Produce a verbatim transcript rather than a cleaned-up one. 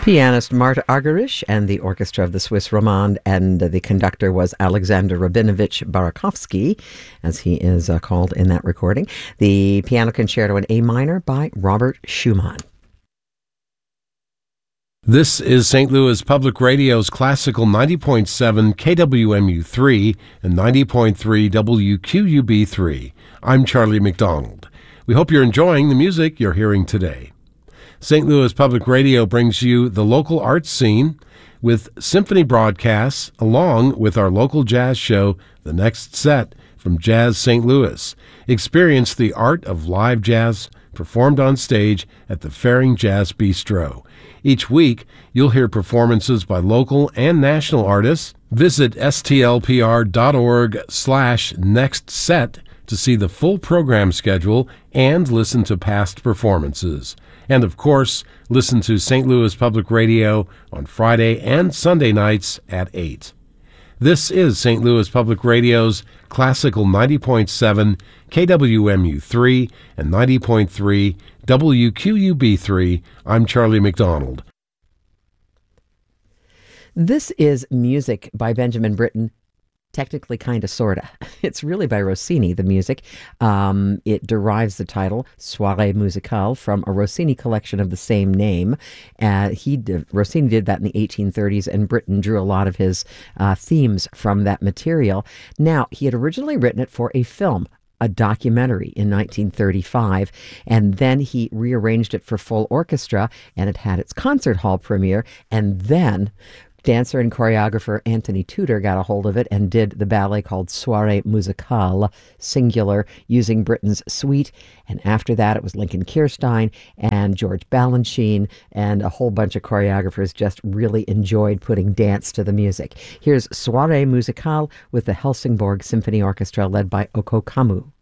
Pianist Marta Argerich and the orchestra of the Swiss Romande, and the conductor was Alexander Rabinovich Barakovsky, as he is uh, called in that recording. The piano concerto in A minor by Robert Schumann. This is Saint Louis Public Radio's classical ninety point seven K W M U three and ninety point three W Q U B three. I'm Charlie McDonald. We hope you're enjoying the music you're hearing today. Saint Louis Public Radio brings you the local arts scene with symphony broadcasts along with our local jazz show, The Next Set from Jazz Saint Louis. Experience the art of live jazz performed on stage at the Faring Jazz Bistro. Each week, you'll hear performances by local and national artists. Visit stlpr.org slash next set to see the full program schedule and listen to past performances. And, of course, listen to Saint Louis Public Radio on Friday and Sunday nights at eight. This is Saint Louis Public Radio's classical ninety point seven K W M U three and ninety point three W Q U B three. I'm Charlie McDonald. This is music by Benjamin Britten. Technically, kind of, sort of. It's really by Rossini, the music. Um, it derives the title, Soirée Musicale, from a Rossini collection of the same name. Uh, he did, Rossini did that in the eighteen thirties, and Britten drew a lot of his uh, themes from that material. Now, he had originally written it for a film, a documentary in nineteen thirty-five, and then he rearranged it for full orchestra, and it had its concert hall premiere, and then dancer and choreographer Anthony Tudor got a hold of it and did the ballet called Soirée Musicale, singular, using Britten's suite. And after that, it was Lincoln Kirstein and George Balanchine, and a whole bunch of choreographers just really enjoyed putting dance to the music. Here's Soirée Musicale with the Helsingborg Symphony Orchestra led by Oko Kamu.